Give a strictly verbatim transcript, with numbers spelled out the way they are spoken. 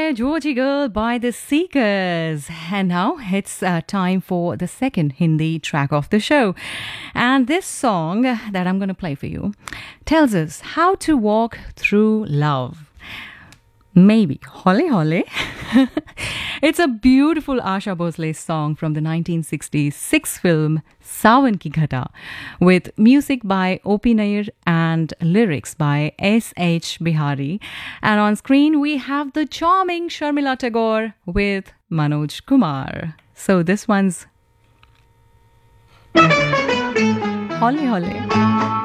there, Georgie Girl by The Seekers. And now it's uh, time for the second Hindi track of the show. And this song that I'm going to play for you tells us how to walk through love. Maybe. Hole Hole. It's a beautiful Asha Bhosle song from the nineteen sixty-six film Sawan Ki Ghata, with music by O P Nair and lyrics by S H Bihari. And on screen we have the charming Sharmila Tagore with Manoj Kumar. So this one's Hole Hole.